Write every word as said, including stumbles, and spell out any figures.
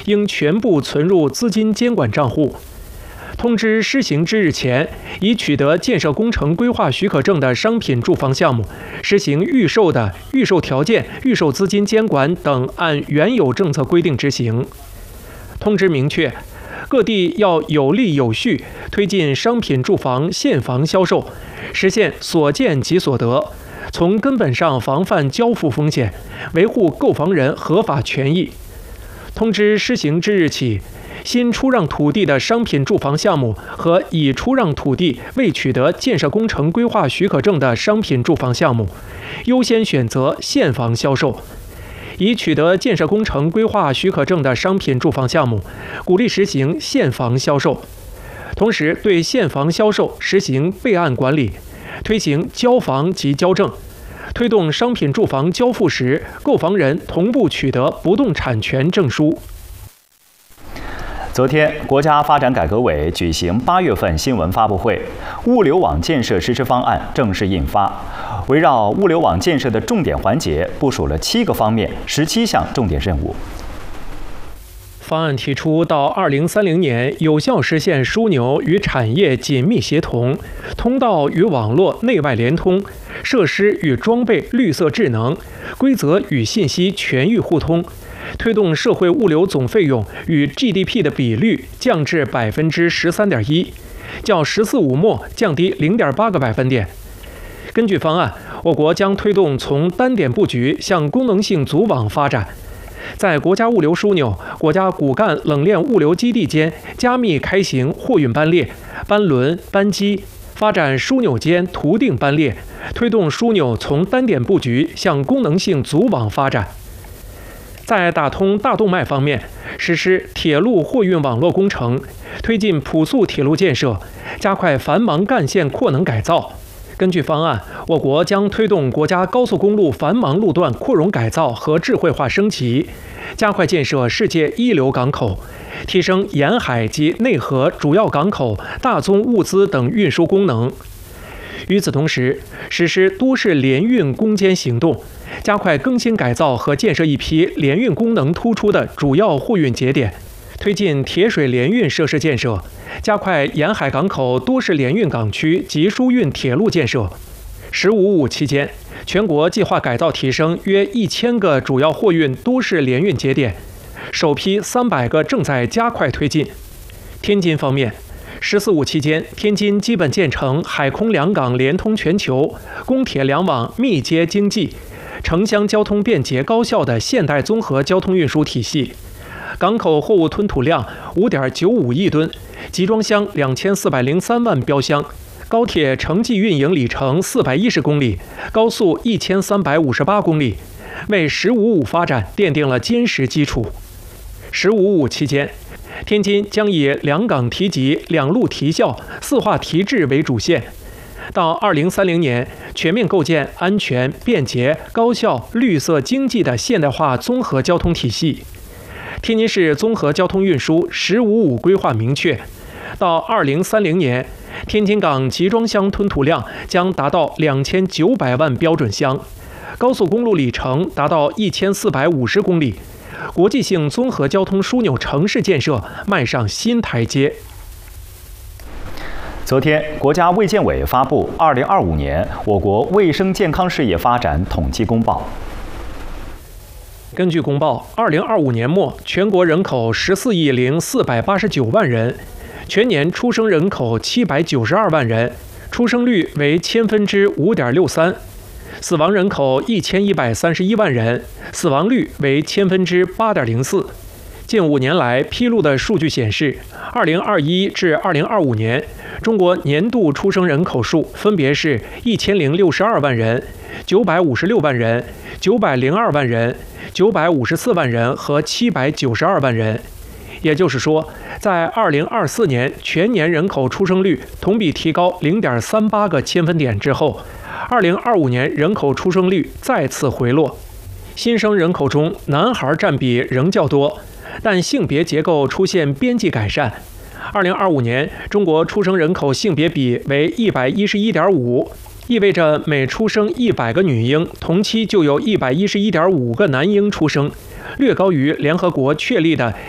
应全部存入资金监管账户。通知施行之日前，已取得建设工程规划许可证的商品住房项目，实行预售的预售条件、预售资金监管等按原有政策规定执行。通知明确，各地要有力有序推进商品住房现房销售，实现所见即所得，从根本上防范交付风险，维护购房人合法权益。通知施行之日起，新出让土地的商品住房项目和已出让土地未取得建设工程规划许可证的商品住房项目，优先选择现房销售；已取得建设工程规划许可证的商品住房项目，鼓励实行现房销售。同时，对现房销售实行备案管理，推行交房及交证，推动商品住房交付时，购房人同步取得不动产权证书。 昨天，国家发展改革委举行八月份新闻发布会，物流网建设实施方案正式印发。围绕物流网建设的重点环节，部署了七个方面、十七项重点任务。 方案提出，到二零三零年有效实现枢纽与产业紧密协同，通道与网络内外联通，设施与装备绿色智能，规则与信息全域互通。推动社会物流总费用与 G D P 的比率降至百分之十三点一，较“十四五”末降低零点八个百分点。根据方案，我国将推动从单点布局向功能性组网发展，在国家物流枢纽、国家骨干冷链物流基地间加密开行货运班列、班轮、班机，发展枢纽间图定班列，推动枢纽从单点布局向功能性组网发展。在打通大动脉方面，实施铁路货运网络工程，推进朴素铁路建设，加快繁忙干线扩能改造。根据方案，我国将推动国家高速公路繁忙路段扩容改造和智慧化升级，加快建设世界一流港口，提升沿海及内河主要港口大宗物资等运输功能。与此同时，实施都市联运攻坚行动，加快更新改造和建设一批联运功能突出的主要货运节点，推进铁水联运设施建设，加快沿海港口多式联运港区及输运铁路建设。“十五五”期间，全国计划改造提升约一千个主要货运多式联运节点，首批三百个正在加快推进。天津方面，“十四五”期间，天津基本建成海空两港联通全球、公铁两网密接经济、城乡交通便捷高效的现代综合交通运输体系。港口货物吞吐量 五点九五亿吨，集装箱两千四百零三万标箱，高铁城际运营里程四百一十公里，高速一千三百五十八公里，为“十五五”发展奠定了坚实基础。“十五五”期间，天津将以两港提级、两路提效、四化提质为主线，到二零三零年全面构建安全、便捷、高效、绿色经济的现代化综合交通体系。天津市综合交通运输“十五五”规划明确，到二零三零年，天津港集装箱吞吐量将达到两千九百万标准箱，高速公路里程达到一千四百五十公里，国际性综合交通枢纽城市建设迈上新台阶。 昨天，国家卫健委发布二零二五年我国卫生健康事业发展统计公报。 根据公报，二零二五年末，全国人口十四亿零四百八十九万人，全年出生人口七百九十二万人，出生率为千分之五点六三，死亡人口一千一百三十一万人，死亡率为千分之八点零四。近五年来披露的数据显示，二零二一至二零二五年，中国年度出生人口数分别是一千零六十二万人、九百五十六万人、九百零二万人、九百五十四万人和七百九十二万人。也就是说，在二零二四年全年人口出生率同比提高零点三八个千分点之后，二零二五年人口出生率再次回落。新生人口中，男孩占比仍较多，但性别结构出现边际改善。二零二五年，中国出生人口性别比为一百一十一点五，意味着每出生一百个女婴，同期就有一百一十一点五个男婴出生，略高于联合国确立的